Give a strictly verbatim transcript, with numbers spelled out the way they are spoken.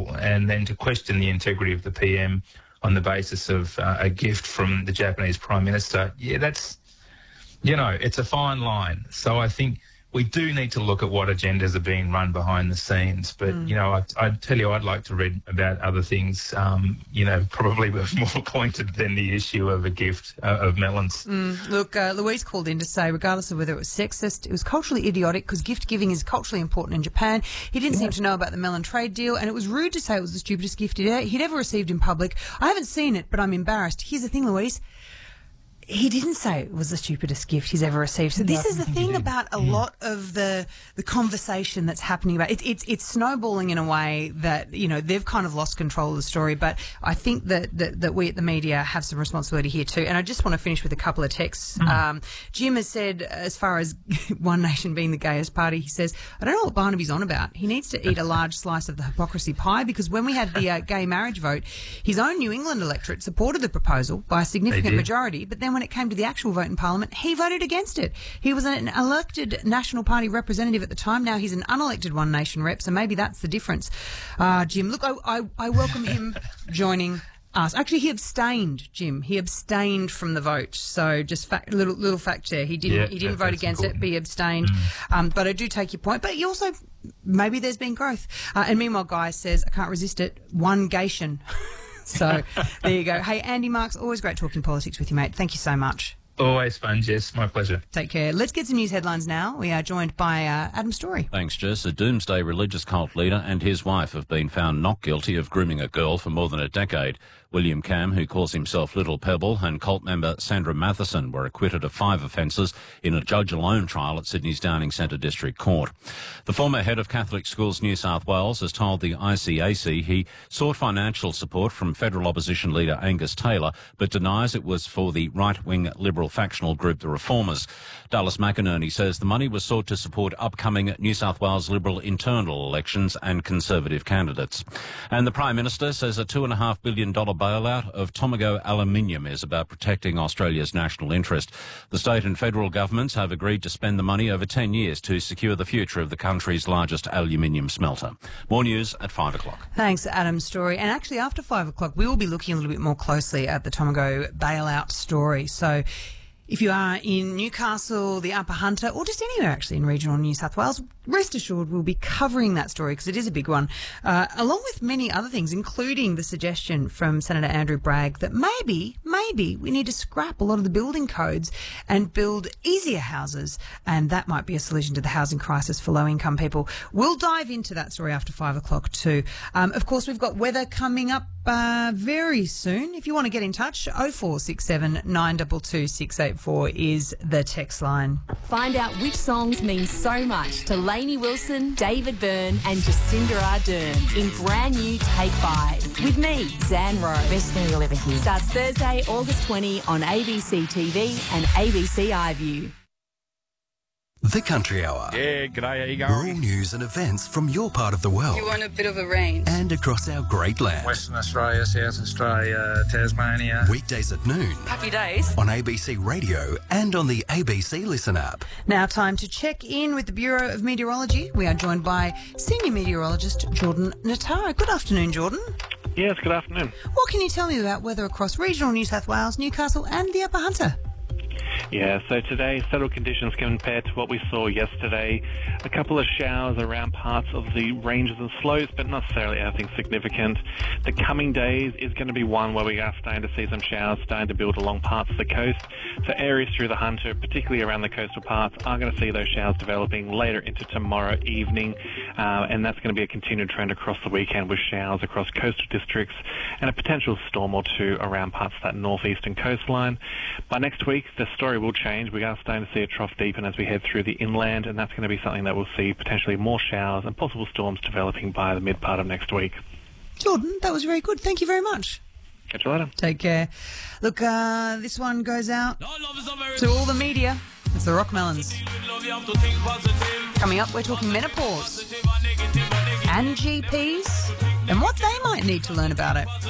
level, and then to question the integrity of the P M on the basis of uh, a gift from the Japanese Prime Minister, yeah, that's, you know, it's a fine line. So I think we do need to look at what agendas are being run behind the scenes. But, mm. you know, I, I'd tell you I'd like to read about other things, um, you know, probably more pointed than the issue of a gift uh, of melons. Mm. Look, uh, Louise called in to say, regardless of whether it was sexist, it was culturally idiotic because gift giving is culturally important in Japan. He didn't yeah. seem to know about the melon trade deal, and it was rude to say it was the stupidest gift he'd, he'd ever received in public. I haven't seen it, but I'm embarrassed. Here's the thing, Louise. He didn't say it was the stupidest gift he's ever received. So this no, is the thing about a yeah. lot of the the conversation that's happening about it. It's it's snowballing in a way that, you know, they've kind of lost control of the story. But I think that, that, that we at the media have some responsibility here too. And I just want to finish with a couple of texts. Mm. Um, Jim has said, as far as One Nation being the gayest party, he says, I don't know what Barnaby's on about. He needs to eat a large slice of the hypocrisy pie, because when we had the uh, gay marriage vote, his own New England electorate supported the proposal by a significant majority. But then when it came to the actual vote in Parliament, he voted against it. He was an elected National Party representative at the time. Now he's an unelected One Nation rep, so maybe that's the difference. Uh, Jim, look, I, I, I welcome him joining us. Actually, he abstained, Jim. He abstained from the vote. So just fact, little little fact there. He didn't, yeah, he didn't vote against important. it, but he abstained. Mm. Um, but I do take your point. But you also, maybe there's been growth. Uh, and meanwhile, Guy says, I can't resist it, one Gation. So there you go. Hey, Andy Marks, always great talking politics with you, mate. Thank you so much. Always fun, Jess. My pleasure. Take care. Let's get some news headlines now. We are joined by uh, Adam Story. Thanks, Jess. A doomsday religious cult leader and his wife have been found not guilty of grooming a girl for more than a decade. William Cam, who calls himself Little Pebble, and cult member Sandra Matheson were acquitted of five offences in a judge-alone trial at Sydney's Downing Centre District Court. The former head of Catholic Schools New South Wales has told the I C A C he sought financial support from federal opposition leader Angus Taylor, but denies it was for the right-wing Liberal factional group the Reformers. Dallas McInerney says the money was sought to support upcoming New South Wales Liberal internal elections and Conservative candidates. And the Prime Minister says a two point five billion dollars bailout of Tomago Aluminium is about protecting Australia's national interest. The state and federal governments have agreed to spend the money over ten years to secure the future of the country's largest aluminium smelter. More news at five o'clock. Thanks, Adam Story. And actually, after five o'clock, we will be looking a little bit more closely at the Tomago bailout story. So if you are in Newcastle, the Upper Hunter, or just anywhere actually in regional New South Wales, rest assured we'll be covering that story because it is a big one, uh, along with many other things, including the suggestion from Senator Andrew Bragg that maybe, maybe we need to scrap a lot of the building codes and build easier houses, and that might be a solution to the housing crisis for low-income people. We'll dive into that story after five o'clock too. Um, of course, we've got weather coming up uh, very soon. If you want to get in touch, oh four six seven, nine two two, six eight four is the text line. Find out which songs mean so much to Lainey Wilson, David Byrne and Jacinda Ardern in brand new Take Five. With me, Zan Rowe. Best thing you'll ever hear. Starts Thursday, August twentieth on A B C T V and A B C iView. The Country Hour. Yeah, g'day, how you going? Rural news and events from your part of the world. You want a bit of a range. And across our great land. Western Australia, South Australia, Tasmania. Weekdays at noon. Happy days. On A B C Radio and on the A B C Listen app. Now time to check in with the Bureau of Meteorology. We are joined by Senior Meteorologist Jordan Natara. Good afternoon, Jordan. Yes, good afternoon. What can you tell me about weather across regional New South Wales, Newcastle and the Upper Hunter? Yeah, so today, settled conditions compared to what we saw yesterday. A couple of showers around parts of the ranges and slopes, but not necessarily anything significant. The coming days is going to be one where we are starting to see some showers starting to build along parts of the coast. So areas through the Hunter, particularly around the coastal parts, are going to see those showers developing later into tomorrow evening. Uh, and that's going to be a continued trend across the weekend with showers across coastal districts and a potential storm or two around parts of that northeastern coastline. By next week, the story will change. We are starting to see a trough deepen as we head through the inland, and that's going to be something that we'll see potentially more showers and possible storms developing by the mid part of next week. Jordan, that was very good. Thank you very much. Catch you later. Take care. Look, uh, this one goes out to all the media. It's the Rockmelons. Coming up, we're talking menopause and G Ps and what they might need to learn about it.